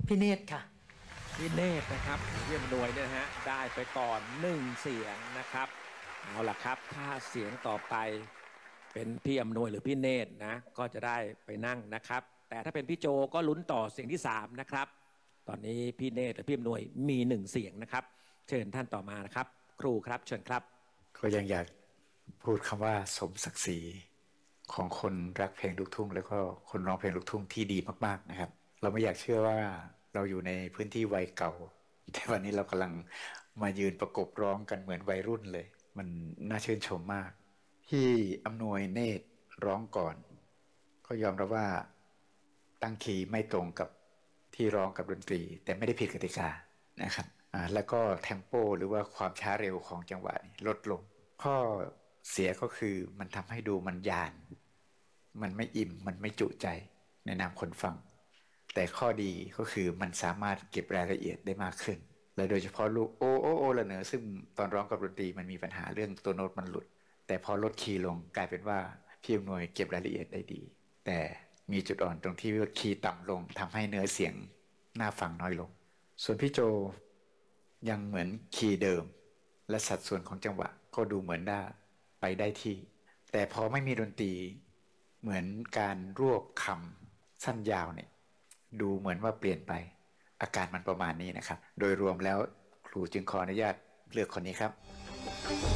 พี่เนตรค่ะพี่เนตรนะครับพี่อำนวยเนี่ยนะฮะได้ไปก่อน1เสียงนะครับเอาล่ะครับถ้าเสียงต่อไปเป็นพี่อำนวยหรือพี่เนตรนะก็จะได้ไปนั่งนะครับแต่ถ้าเป็นพี่โจก็ลุ้นต่อเสียงที่3นะครับตอนนี้พี่เนตรหรือพี่อำนวยมี1เสียงนะครับเชิญท่านต่อมานะครับครูครับเชิญครับก็ยังอยากพูดคำว่าสมศักดิ์ศรีของคนรักเพลงลูกทุ่งแล้วก็คนร้องเพลงลูกทุ่งที่ดีมากๆนะครับเราไม่อยากเชื่อว่าเราอยู่ในพื้นที่วัยเก่าแต่วันนี้เรากำลังมายืนประกบร้องกันเหมือนวัยรุ่นเลยมันน่าชื่นชมมากที่อำนวยเนตรร้องก่อนก็ยอมรับว่าตั้งคีย์ไม่ตรงกับที่ร้องกับดนตรีแต่ไม่ได้ผิดกติกานะครับแล้วก็เทมโปหรือว่าความช้าเร็วของจังหวะนี้ลดลงข้อเสียก็คือมันทำให้ดูมันยานมันไม่อิ่มมันไม่จุใจในนามคนฟังแต่ข้อดีก็คือมันสามารถเก็บรายละเอียดได้มากขึ้นและโดยเฉพาะลูกโอโอโอละเนอซึ่งตอนร้องกับดนตรีมันมีปัญหาเรื่องตัวโน้ตมันหลุดแต่พอลดคีย์ลงกลายเป็นว่าพี่อำนวยเก็บรายละเอียดได้ดีแต่มีจุดอ่อนตรงที่คีย์ต่ำลงทำให้เนื้อเสียงน่าฟังน้อยลงส่วนพี่โจยังเหมือนคีย์เดิมและสัดส่วนของจังหวะก็ดูเหมือนได้ไปได้ที่แต่พอไม่มีดนตรีเหมือนการรวบคำสั้นยาวเนี่ยดูเหมือนว่าเปลี่ยนไปอาการมันประมาณนี้นะครับโดยรวมแล้วครูจึงขออนุญาตเลือกคนนี้ครับ